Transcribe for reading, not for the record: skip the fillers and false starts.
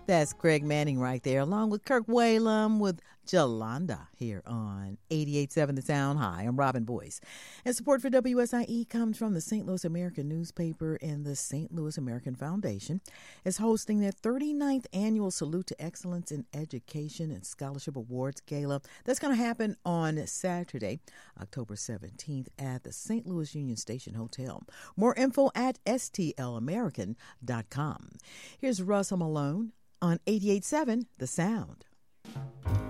That's Greg Manning right there, along with Kirk Whalum with Jolanda here on 88.7 The Sound. Hi, I'm Robin Boyce. And support for WSIE comes from the St. Louis American newspaper, and the St. Louis American Foundation is hosting their 39th annual Salute to Excellence in Education and Scholarship Awards Gala. That's going to happen on Saturday, October 17th at the St. Louis Union Station Hotel. More info at stlamerican.com. Here's Russell Malone on 88.7 The Sound.